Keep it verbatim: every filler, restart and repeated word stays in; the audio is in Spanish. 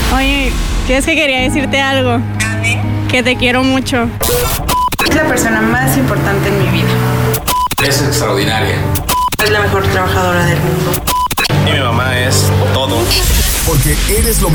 Oye, ¿qué es que quería decirte algo? Que te quiero mucho. Es la persona más importante en mi vida. Es extraordinaria. Es la mejor trabajadora del mundo. Y mi mamá es todo. Porque eres lo mejor.